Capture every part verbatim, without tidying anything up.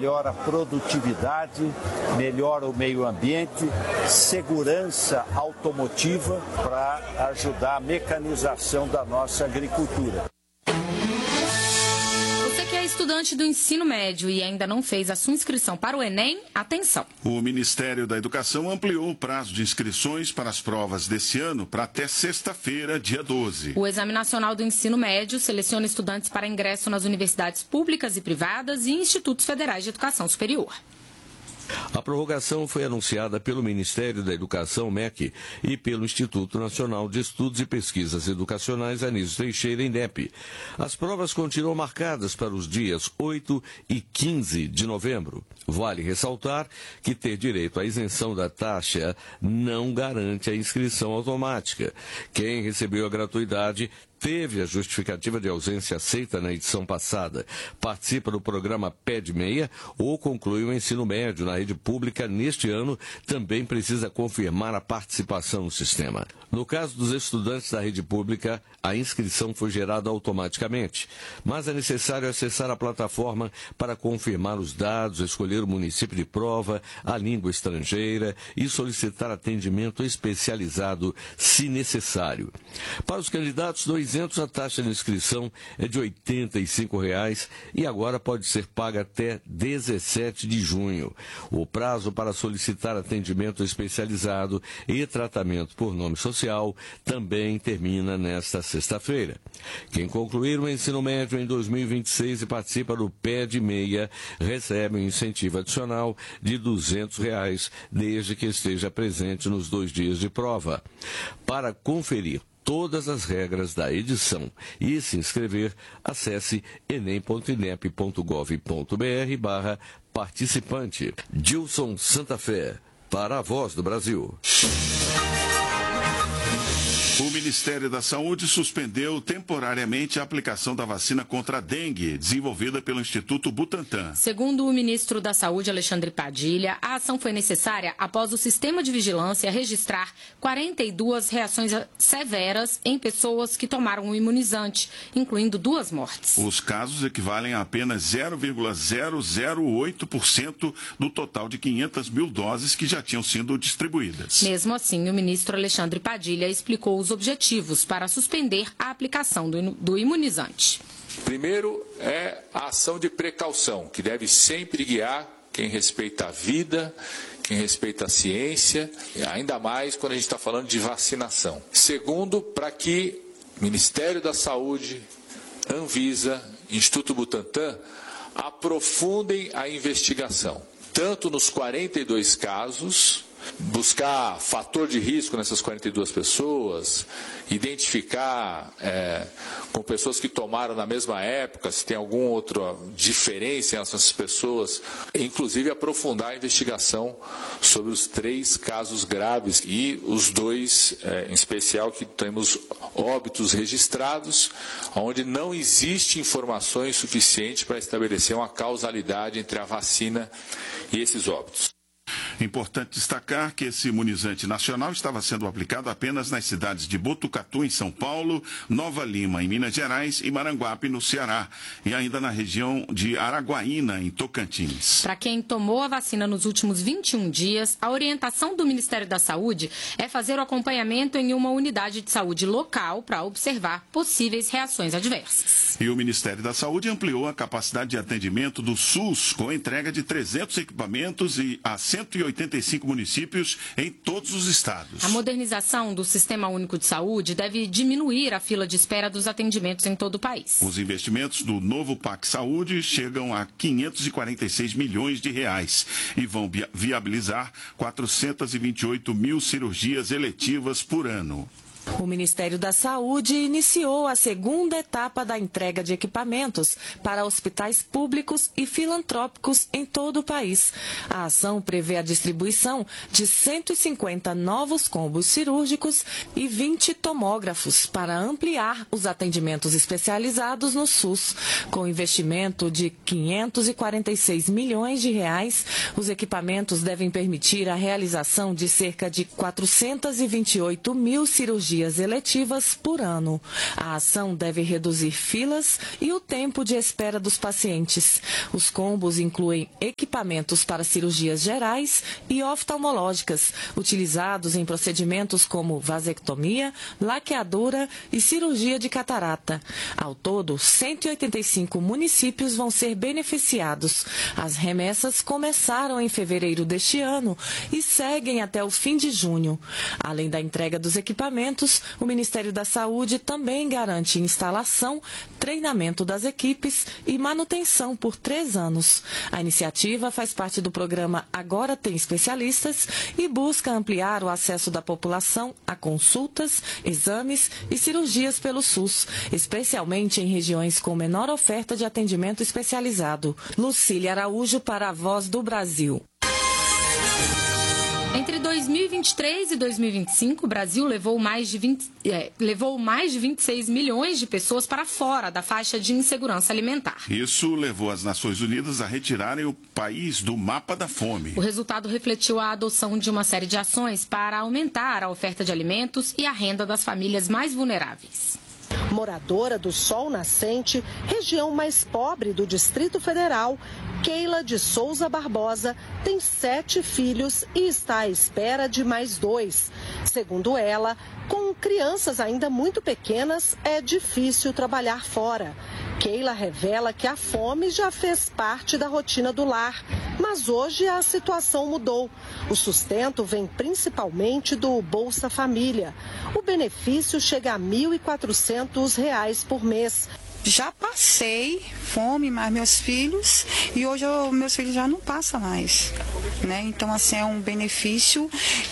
melhora a produtividade, melhora o meio ambiente, segurança automotiva para ajudar a mecanização da nossa agricultura. Você que é estudante do ensino médio e ainda não fez a sua inscrição para o Enem, atenção! O Ministério da Educação ampliou o prazo de inscrições para as provas desse ano para até sexta-feira, dia doze. O Exame Nacional do Ensino Médio seleciona estudantes para ingresso nas universidades públicas e privadas e institutos federais de educação superior. A prorrogação foi anunciada pelo Ministério da Educação, M E C, e pelo Instituto Nacional de Estudos e Pesquisas Educacionais, Anísio Teixeira, INEP. As provas continuam marcadas para os dias oito e quinze de novembro. Vale ressaltar que ter direito à isenção da taxa não garante a inscrição automática. Quem recebeu a gratuidade teve a justificativa de ausência aceita na edição passada, participa do programa P E D meia ou conclui o ensino médio na rede pública neste ano, também precisa confirmar a participação no sistema. No caso dos estudantes da rede pública, a inscrição foi gerada automaticamente, mas é necessário acessar a plataforma para confirmar os dados, escolher o município de prova, a língua estrangeira e solicitar atendimento especializado, se necessário. Para os candidatos do isentos, a taxa de inscrição é de oitenta e cinco reais e agora pode ser paga até dezessete de junho. O prazo para solicitar atendimento especializado e tratamento por nome social também termina nesta sexta-feira. Quem concluir o ensino médio em dois mil e vinte e seis e participa do P E D meia recebe um incentivo adicional de duzentos reais, desde que esteja presente nos dois dias de prova. Para conferir todas as regras da edição e se inscrever, acesse enem ponto inep ponto gov ponto br barra participante. Gilson Santa Fé, para a Voz do Brasil. O Ministério da Saúde suspendeu temporariamente a aplicação da vacina contra a dengue, desenvolvida pelo Instituto Butantan. Segundo o ministro da Saúde, Alexandre Padilha, a ação foi necessária após o sistema de vigilância registrar quarenta e duas reações severas em pessoas que tomaram o imunizante, incluindo duas mortes. Os casos equivalem a apenas zero vírgula zero zero oito por cento do total de quinhentas mil doses que já tinham sido distribuídas. Mesmo assim, o ministro Alexandre Padilha explicou os objetivos para suspender a aplicação do, do imunizante. Primeiro é a ação de precaução, que deve sempre guiar quem respeita a vida, quem respeita a ciência, ainda mais quando a gente está falando de vacinação. Segundo, para que o Ministério da Saúde, Anvisa, Instituto Butantan aprofundem a investigação, tanto nos quarenta e dois casos, buscar fator de risco nessas quarenta e duas pessoas, identificar é, com pessoas que tomaram na mesma época, se tem alguma outra diferença nessas pessoas, inclusive aprofundar a investigação sobre os três casos graves e os dois, é, em especial, que temos óbitos registrados, onde não existe informações suficientes para estabelecer uma causalidade entre a vacina e esses óbitos. Importante destacar que esse imunizante nacional estava sendo aplicado apenas nas cidades de Botucatu, em São Paulo, Nova Lima, em Minas Gerais, e Maranguape, no Ceará, e ainda na região de Araguaína, em Tocantins. Para quem tomou a vacina nos últimos vinte e um dias, a orientação do Ministério da Saúde é fazer o acompanhamento em uma unidade de saúde local para observar possíveis reações adversas. E o Ministério da Saúde ampliou a capacidade de atendimento do SUS com a entrega de trezentos equipamentos e a cento e oitenta e cinco municípios em todos os estados. A modernização do Sistema Único de Saúde deve diminuir a fila de espera dos atendimentos em todo o país. Os investimentos do novo P A C Saúde chegam a quinhentos e quarenta e seis milhões de reais e vão viabilizar quatrocentas e vinte e oito mil cirurgias eletivas por ano. O Ministério da Saúde iniciou a segunda etapa da entrega de equipamentos para hospitais públicos e filantrópicos em todo o país. A ação prevê a distribuição de cento e cinquenta novos combos cirúrgicos e vinte tomógrafos para ampliar os atendimentos especializados no SUS. Com investimento de quinhentos e quarenta e seis milhões de reais, os equipamentos devem permitir a realização de cerca de quatrocentas e vinte e oito mil cirurgias cirurgias eletivas por ano. A ação deve reduzir filas e o tempo de espera dos pacientes. Os combos incluem equipamentos para cirurgias gerais e oftalmológicas, utilizados em procedimentos como vasectomia, laqueadura e cirurgia de catarata. Ao todo, cento e oitenta e cinco municípios vão ser beneficiados. As remessas começaram em fevereiro deste ano e seguem até o fim de junho. Além da entrega dos equipamentos, o Ministério da Saúde também garante instalação, treinamento das equipes e manutenção por três anos. A iniciativa faz parte do programa Agora Tem Especialistas e busca ampliar o acesso da população a consultas, exames e cirurgias pelo SUS, especialmente em regiões com menor oferta de atendimento especializado. Lucília Araújo para a Voz do Brasil. Entre dois mil e vinte e três e dois mil e vinte e cinco, o Brasil levou mais de vinte, é, levou mais de vinte e seis milhões de pessoas para fora da faixa de insegurança alimentar. Isso levou as Nações Unidas a retirarem o país do mapa da fome. O resultado refletiu a adoção de uma série de ações para aumentar a oferta de alimentos e a renda das famílias mais vulneráveis. Moradora do Sol Nascente, região mais pobre do Distrito Federal, Keila de Souza Barbosa tem sete filhos e está à espera de mais dois. Segundo ela, com crianças ainda muito pequenas, é difícil trabalhar fora. Keila revela que a fome já fez parte da rotina do lar, mas hoje a situação mudou. O sustento vem principalmente do Bolsa Família. O benefício chega a mil e quatrocentos reais por mês. Já passei fome, mas meus filhos, e hoje eu, meus filhos já não passam mais, né? Então, assim, é um benefício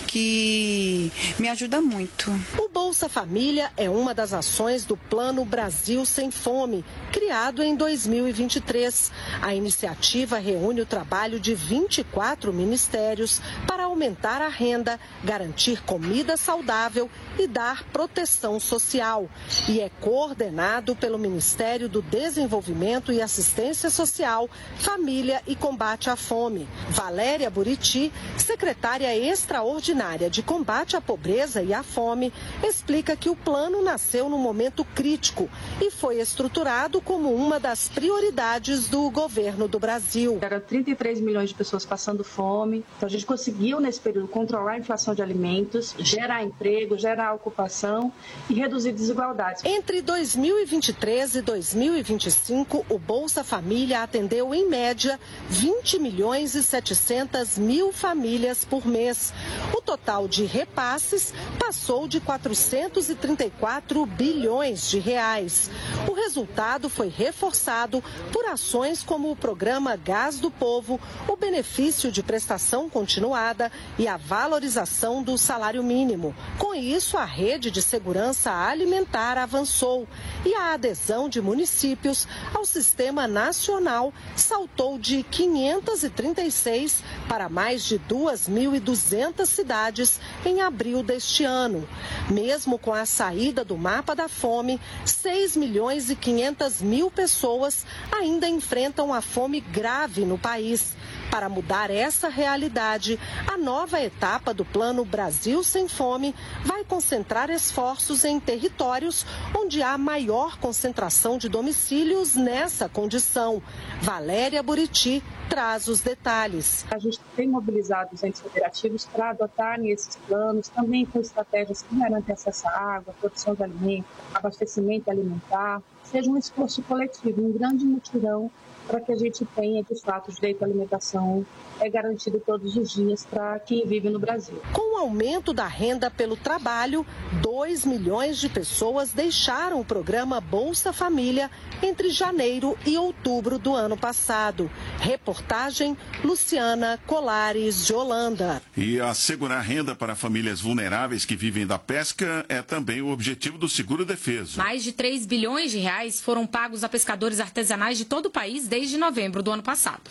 que me ajuda muito. O Bolsa Família é uma das ações do Plano Brasil Sem Fome, criado em dois mil e vinte e três. A iniciativa reúne o trabalho de vinte e quatro ministérios para aumentar a renda, garantir comida saudável e dar proteção social. E é coordenado pelo Ministério do Desenvolvimento e Assistência Social, Família e Combate à Fome. Valéria Buriti, secretária extraordinária de combate à pobreza e à fome, explica que o plano nasceu num momento crítico e foi estruturado como uma das prioridades do governo do Brasil. Era trinta e três milhões de pessoas passando fome, então a gente conseguiu nesse período controlar a inflação de alimentos, gerar emprego, gerar ocupação e reduzir desigualdades. Entre dois mil e vinte e três e dois mil e vinte e cinco, o Bolsa Família atendeu, em média, vinte milhões e setecentas mil famílias por mês. O total de repasses passou de quatrocentos e trinta e quatro bilhões de reais. O resultado foi reforçado por ações como o programa Gás do Povo, o benefício de prestação continuada e a valorização do salário mínimo. Com isso, a rede de segurança alimentar avançou e a adesão de municípios ao Sistema Nacional saltou de quinhentas e trinta e seis para mais de duas mil e duzentas cidades em abril deste ano. Mesmo com a saída do mapa da fome, seis milhões e quinhentas mil pessoas ainda enfrentam a fome grave no país. Para mudar essa realidade, a nova etapa do Plano Brasil Sem Fome vai concentrar esforços em territórios onde há maior concentração de domicílios nessa condição. Valéria Buriti traz os detalhes. A gente tem mobilizado os entes federativos para adotarem esses planos, também com estratégias que garantem acesso à água, produção de alimentos, abastecimento alimentar. Seja um esforço coletivo, um grande mutirão para que a gente tenha, de fato, o direito à alimentação é garantido todos os dias para quem vive no Brasil. Com o aumento da renda pelo trabalho, dois milhões de pessoas deixaram o programa Bolsa Família entre janeiro e outubro do ano passado. Reportagem Luciana Colares, de Holanda. E assegurar renda para famílias vulneráveis que vivem da pesca é também o objetivo do Seguro Defeso. Mais de três bilhões de reais foram pagos a pescadores artesanais de todo o país desde novembro do ano passado.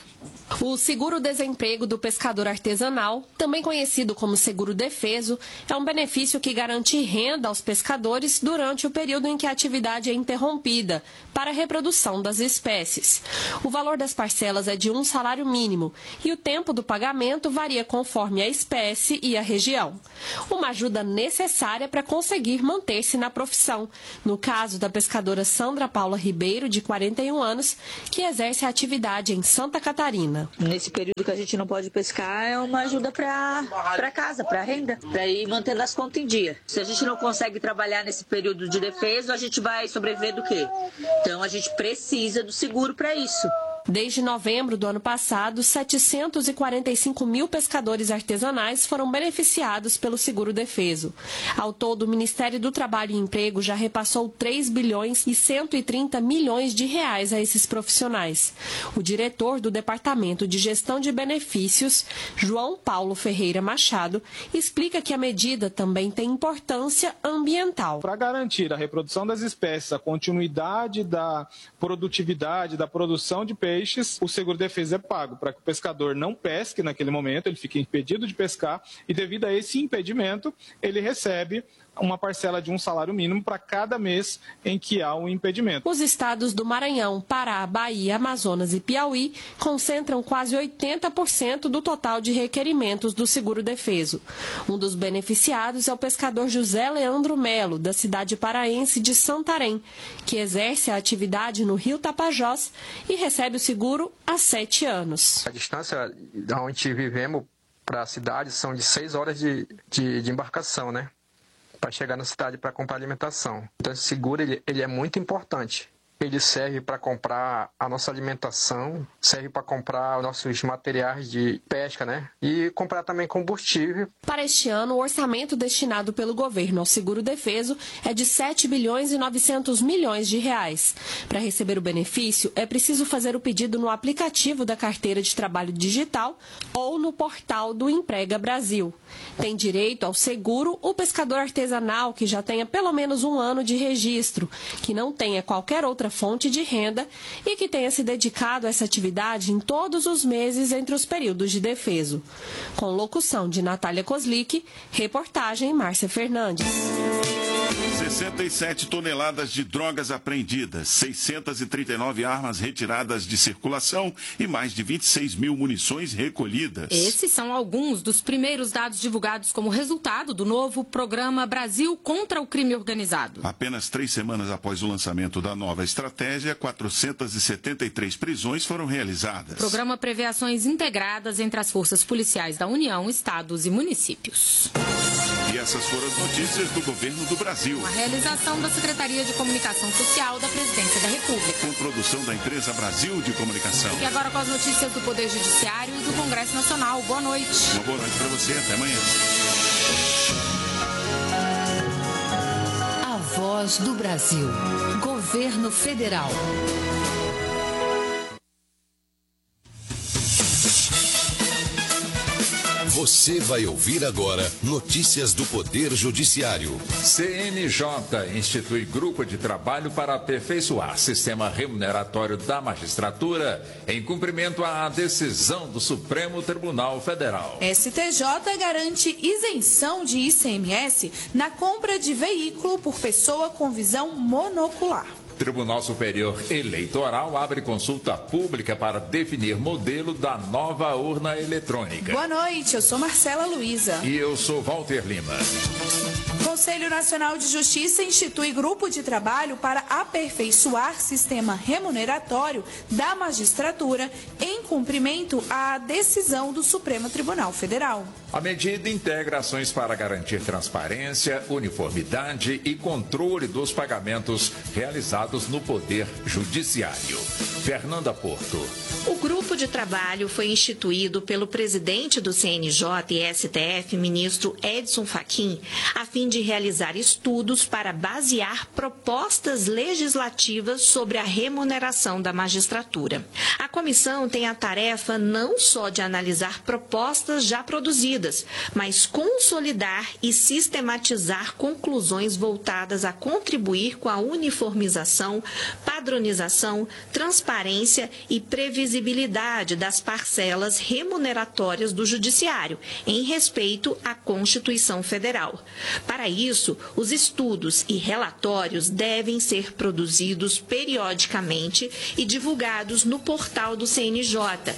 O seguro-desemprego do pescador artesanal, também conhecido como seguro-defeso, é um benefício que garante renda aos pescadores durante o período em que a atividade é interrompida para a reprodução das espécies. O valor das parcelas é de um salário mínimo e o tempo do pagamento varia conforme a espécie e a região. Uma ajuda necessária para conseguir manter-se na profissão, no caso da pescadora Sandra Paula Ribeiro, de quarenta e um anos, que exerce a atividade em Santa Catarina. Nesse período que a gente não pode pescar, é uma ajuda para casa, para renda, para ir mantendo as contas em dia. Se a gente não consegue trabalhar nesse período de defesa, a gente vai sobreviver do quê? Então a gente precisa do seguro para isso. Desde novembro do ano passado, setecentos e quarenta e cinco mil pescadores artesanais foram beneficiados pelo seguro-defeso. Ao todo, o Ministério do Trabalho e Emprego já repassou três bilhões e cento e trinta milhões de reais a esses profissionais. O diretor do Departamento de Gestão de Benefícios, João Paulo Ferreira Machado, explica que a medida também tem importância ambiental. Para garantir a reprodução das espécies, a continuidade da produtividade, da produção de peixes, o seguro-defesa é pago para que o pescador não pesque naquele momento, ele fica impedido de pescar e, devido a esse impedimento, ele recebe uma parcela de um salário mínimo para cada mês em que há um impedimento. Os estados do Maranhão, Pará, Bahia, Amazonas e Piauí concentram quase oitenta por cento do total de requerimentos do seguro-defeso. Um dos beneficiados é o pescador José Leandro Melo, da cidade paraense de Santarém, que exerce a atividade no Rio Tapajós e recebe o seguro há sete anos. A distância onde vivemos para a cidade são de seis horas de, de, de embarcação, né? Para chegar na cidade para comprar alimentação. Então, esse seguro ele, ele é muito importante. Ele serve para comprar a nossa alimentação, serve para comprar os nossos materiais de pesca, né? E comprar também combustível. Para este ano, o orçamento destinado pelo governo ao seguro-defeso é de sete bilhões e novecentos milhões de reais. Para receber o benefício, é preciso fazer o pedido no aplicativo da Carteira de Trabalho Digital ou no portal do Emprega Brasil. Tem direito ao seguro o pescador artesanal que já tenha pelo menos um ano de registro, que não tenha qualquer outra fonte de renda e que tenha se dedicado a essa atividade em todos os meses entre os períodos de defeso. Com locução de Natália Kozlik, reportagem Márcia Fernandes. sessenta e sete toneladas de drogas apreendidas, seiscentas e trinta e nove armas retiradas de circulação e mais de vinte e seis mil munições recolhidas. Esses são alguns dos primeiros dados divulgados como resultado do novo programa Brasil contra o Crime Organizado. Apenas três semanas após o lançamento da nova estratégia, quatrocentas e setenta e três prisões foram realizadas. O programa prevê ações integradas entre as forças policiais da União, estados e municípios. E essas foram as notícias do governo do Brasil. A realização da Secretaria de Comunicação Social da Presidência da República. Com produção da empresa Brasil de Comunicação. E agora com as notícias do Poder Judiciário e do Congresso Nacional. Boa noite. Uma boa noite para você. Até amanhã. A Voz do Brasil. Governo Federal. Você vai ouvir agora notícias do Poder Judiciário. C N J institui grupo de trabalho para aperfeiçoar sistema remuneratório da magistratura em cumprimento à decisão do Supremo Tribunal Federal. S T J garante isenção de I C M S na compra de veículo por pessoa com visão monocular. Tribunal Superior Eleitoral abre consulta pública para definir modelo da nova urna eletrônica. Boa noite, eu sou Marcela Luiza. E eu sou Walter Lima. Conselho Nacional de Justiça institui grupo de trabalho para aperfeiçoar sistema remuneratório da magistratura em cumprimento à decisão do Supremo Tribunal Federal. A medida integra ações para garantir transparência, uniformidade e controle dos pagamentos realizados no Poder Judiciário. Fernanda Porto. O grupo de trabalho foi instituído pelo presidente do C N J e S T F, ministro Edson Fachin, a fim de realizar estudos para basear propostas legislativas sobre a remuneração da magistratura. A comissão tem a tarefa não só de analisar propostas já produzidas, mas consolidar e sistematizar conclusões voltadas a contribuir com a uniformização, padronização, transparência e previsibilidade das parcelas remuneratórias do Judiciário, em respeito à Constituição Federal. Para isso, os estudos e relatórios devem ser produzidos periodicamente e divulgados no portal do C N J.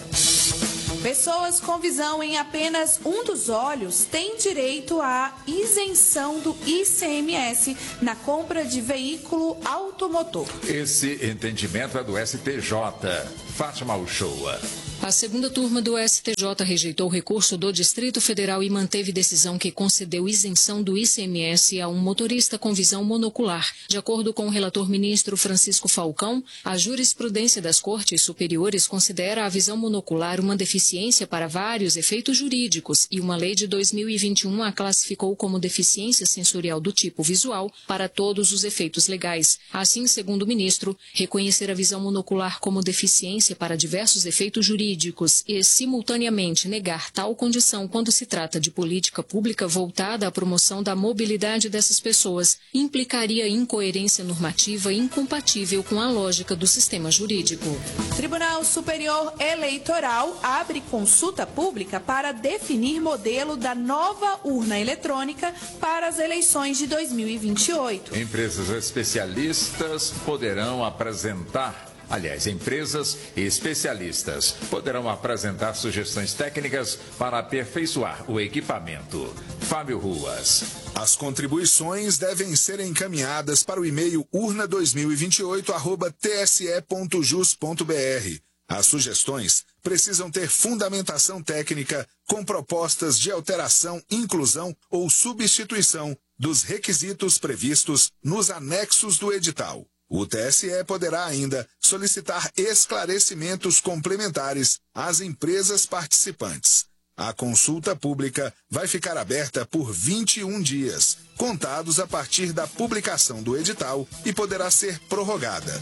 Pessoas com visão em apenas um dos olhos têm direito à isenção do I C M S na compra de veículo automotor. Esse entendimento é do S T J. Fátima Uchoa. A segunda turma do S T J rejeitou o recurso do Distrito Federal e manteve decisão que concedeu isenção do I C M S a um motorista com visão monocular. De acordo com o relator ministro Francisco Falcão, a jurisprudência das Cortes Superiores considera a visão monocular uma deficiência para vários efeitos jurídicos e uma lei de dois mil e vinte e um a classificou como deficiência sensorial do tipo visual para todos os efeitos legais. Assim, segundo o ministro, reconhecer a visão monocular como deficiência para diversos efeitos jurídicos e, simultaneamente, negar tal condição quando se trata de política pública voltada à promoção da mobilidade dessas pessoas implicaria incoerência normativa incompatível com a lógica do sistema jurídico. Tribunal Superior Eleitoral abre consulta pública para definir modelo da nova urna eletrônica para as eleições de dois mil e vinte e oito. Empresas especialistas poderão apresentar Aliás, empresas e especialistas poderão apresentar sugestões técnicas para aperfeiçoar o equipamento. Fábio Ruas. As contribuições devem ser encaminhadas para o e-mail urna dois mil e vinte e oito arroba t s e ponto jus ponto b r. As sugestões precisam ter fundamentação técnica com propostas de alteração, inclusão ou substituição dos requisitos previstos nos anexos do edital. O T S E poderá ainda solicitar esclarecimentos complementares às empresas participantes. A consulta pública vai ficar aberta por vinte e um dias, contados a partir da publicação do edital, e poderá ser prorrogada.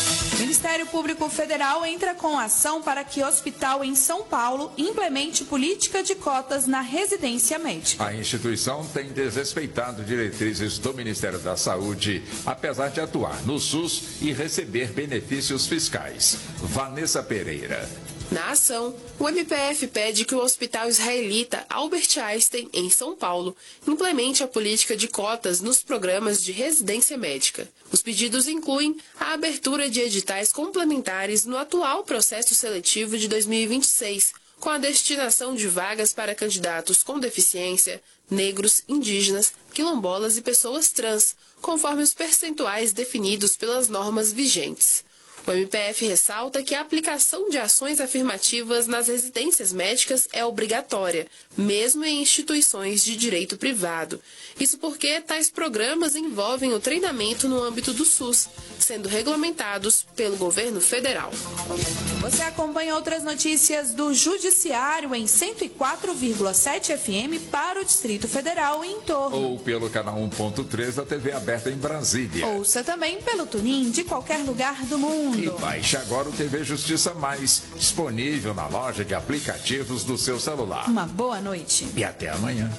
O Ministério Público Federal entra com ação para que hospital em São Paulo implemente política de cotas na residência médica. A instituição tem desrespeitado diretrizes do Ministério da Saúde, apesar de atuar no SUS e receber benefícios fiscais. Vanessa Pereira. Na ação, o M P F pede que o Hospital Israelita Albert Einstein, em São Paulo, implemente a política de cotas nos programas de residência médica. Os pedidos incluem a abertura de editais complementares no atual processo seletivo de dois mil e vinte e seis, com a destinação de vagas para candidatos com deficiência, negros, indígenas, quilombolas e pessoas trans, conforme os percentuais definidos pelas normas vigentes. O M P F ressalta que a aplicação de ações afirmativas nas residências médicas é obrigatória, mesmo em instituições de direito privado. Isso porque tais programas envolvem o treinamento no âmbito do SUS, sendo regulamentados pelo governo federal. Você acompanha outras notícias do Judiciário em cento e quatro vírgula sete F M para o Distrito Federal e em torno. Ou pelo canal um ponto três da T V aberta em Brasília. Ouça também pelo TuneIn de qualquer lugar do mundo. E baixe agora o T V Justiça Mais, disponível na loja de aplicativos do seu celular. Uma boa noite. E até amanhã.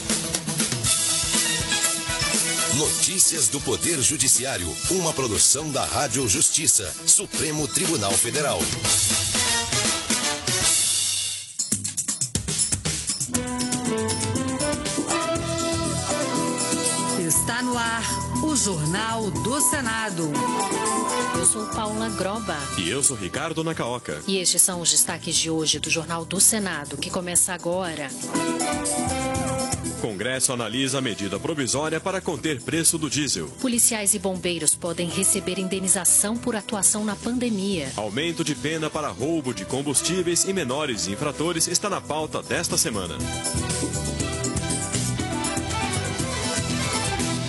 Notícias do Poder Judiciário, uma produção da Rádio Justiça, Supremo Tribunal Federal. Está no ar o Jornal do Senado. Eu sou Paula Groba. E eu sou Ricardo Nacaoca. E estes são os destaques de hoje do Jornal do Senado, que começa agora. Congresso analisa a medida provisória para conter preço do diesel. Policiais e bombeiros podem receber indenização por atuação na pandemia. Aumento de pena para roubo de combustíveis e menores infratores está na pauta desta semana.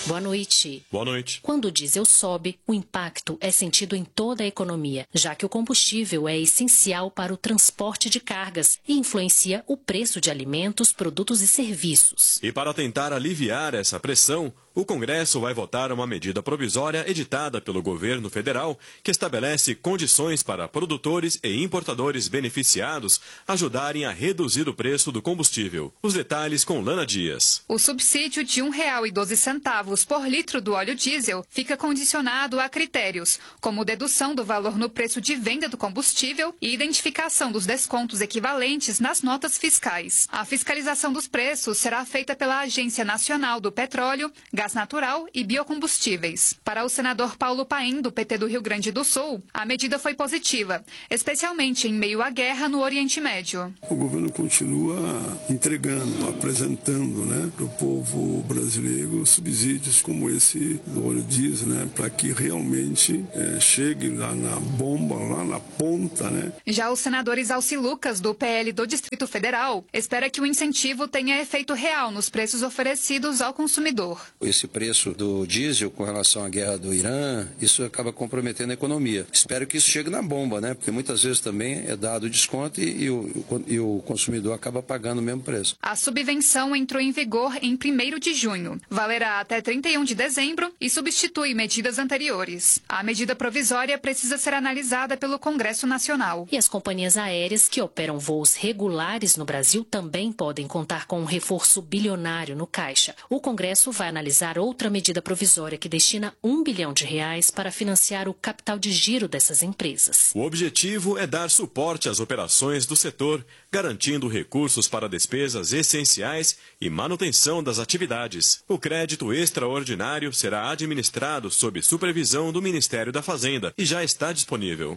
Boa noite. Boa noite. Quando o diesel sobe, o impacto é sentido em toda a economia, já que o combustível é essencial para o transporte de cargas e influencia o preço de alimentos, produtos e serviços. E para tentar aliviar essa pressão, o Congresso vai votar uma medida provisória editada pelo governo federal que estabelece condições para produtores e importadores beneficiados ajudarem a reduzir o preço do combustível. Os detalhes com Lana Dias. O subsídio de um real e doze centavos por litro do óleo diesel fica condicionado a critérios, como dedução do valor no preço de venda do combustível e identificação dos descontos equivalentes nas notas fiscais. A fiscalização dos preços será feita pela Agência Nacional do Petróleo, Gás Natural e Biocombustíveis. Para o senador Paulo Paim, do P T do Rio Grande do Sul, a medida foi positiva, especialmente em meio à guerra no Oriente Médio. O governo continua entregando, apresentando, né, para o povo brasileiro subsídios como esse do óleo diesel, né, para que realmente é, chegue lá na bomba, lá na ponta, né. Já o senador Isalci Lucas, do P L do Distrito Federal, espera que o incentivo tenha efeito real nos preços oferecidos ao consumidor. Esse preço do diesel com relação à guerra do Irã, isso acaba comprometendo a economia. Espero que isso chegue na bomba, né? Porque muitas vezes também é dado desconto e, e, o, e o consumidor acaba pagando o mesmo preço. A subvenção entrou em vigor em primeiro de junho. Valerá até trinta e um de dezembro e substitui medidas anteriores. A medida provisória precisa ser analisada pelo Congresso Nacional. E as companhias aéreas que operam voos regulares no Brasil também podem contar com um reforço bilionário no caixa. O Congresso vai analisar outra medida provisória que destina um bilhão de reais para financiar o capital de giro dessas empresas. O objetivo é dar suporte às operações do setor, garantindo recursos para despesas essenciais e manutenção das atividades. O crédito extraordinário será administrado sob supervisão do Ministério da Fazenda e já está disponível.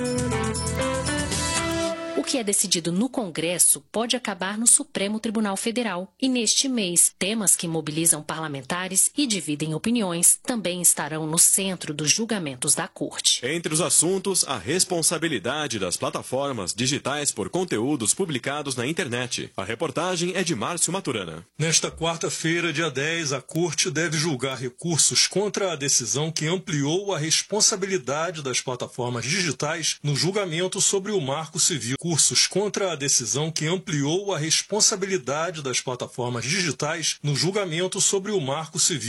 O que é decidido no Congresso pode acabar no Supremo Tribunal Federal. E neste mês, temas que mobilizam parlamentares e dividem opiniões também estarão no centro dos julgamentos da Corte. Entre os assuntos, a responsabilidade das plataformas digitais por conteúdos publicados na internet. A reportagem é de Márcio Maturana. Nesta quarta-feira, dia dez, a Corte deve julgar recursos contra a decisão que ampliou a responsabilidade das plataformas digitais no julgamento sobre o Marco Civil. Recursos contra a decisão que ampliou a responsabilidade das plataformas digitais no julgamento sobre o Marco Civil.